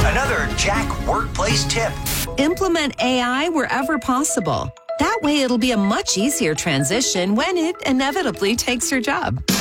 Another Jack workplace tip. Implement AI wherever possible. That way it'll be a much easier transition when it inevitably takes your job.